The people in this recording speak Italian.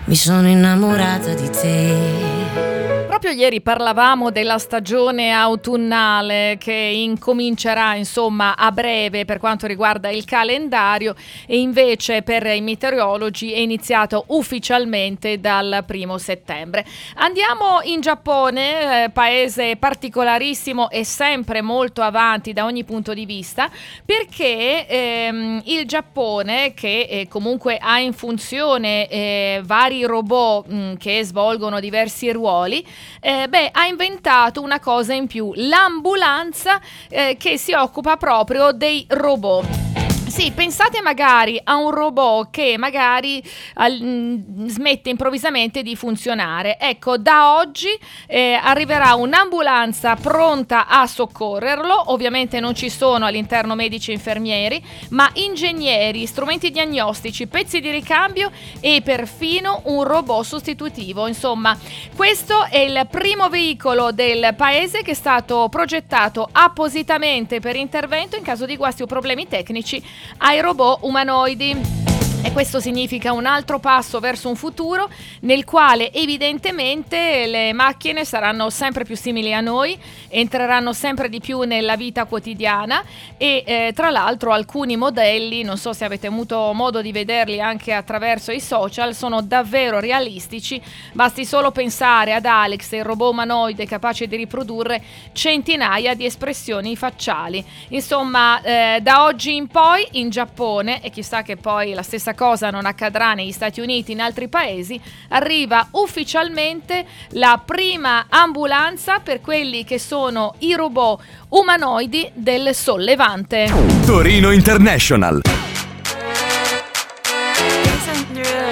mi sono innamorata di te. Proprio ieri parlavamo della stagione autunnale che incomincerà insomma a breve per quanto riguarda il calendario, e invece per i meteorologi è iniziato ufficialmente dal 1° settembre. Andiamo in Giappone, paese particolarissimo e sempre molto avanti da ogni punto di vista, perché il Giappone, che comunque ha in funzione vari robot che svolgono diversi ruoli, ha inventato una cosa in più: l'ambulanza che si occupa proprio dei robot. Sì, pensate magari a un robot che magari smette improvvisamente di funzionare. Ecco, da oggi arriverà un'ambulanza pronta a soccorrerlo. Ovviamente non ci sono all'interno medici e infermieri, ma ingegneri, strumenti diagnostici, pezzi di ricambio e perfino un robot sostitutivo. Insomma, questo è il primo veicolo del paese che è stato progettato appositamente per intervento in caso di guasti o problemi tecnici ai robot umanoidi. E questo significa un altro passo verso un futuro nel quale evidentemente le macchine saranno sempre più simili a noi, entreranno sempre di più nella vita quotidiana e tra l'altro alcuni modelli, non so se avete avuto modo di vederli anche attraverso i social, sono davvero realistici. Basti solo pensare ad Alex, il robot umanoide capace di riprodurre centinaia di espressioni facciali. Insomma, da oggi in poi in Giappone, e chissà che poi la stessa cosa non accadrà negli Stati Uniti e in altri paesi, arriva ufficialmente la prima ambulanza per quelli che sono i robot umanoidi del Sollevante. Torino International.